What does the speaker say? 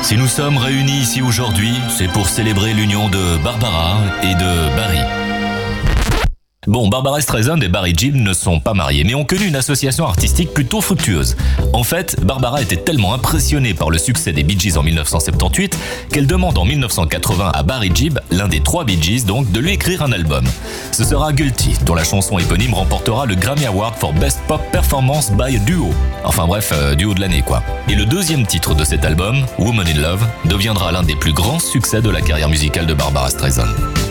Si nous sommes réunis ici aujourd'hui, c'est pour célébrer l'union de Barbara et de Barry. Bon, Barbara Streisand et Barry Gibb ne sont pas mariés, mais ont connu une association artistique plutôt fructueuse. En fait, Barbara était tellement impressionnée par le succès des Bee Gees en 1978 qu'elle demande en 1980 à Barry Gibb, l'un des 3 Bee Gees donc, de lui écrire un album. Ce sera Guilty, dont la chanson éponyme remportera le Grammy Award for Best Pop Performance by a Duo. Enfin bref, duo de l'année quoi. Et le deuxième titre de cet album, Woman in Love, deviendra l'un des plus grands succès de la carrière musicale de Barbara Streisand.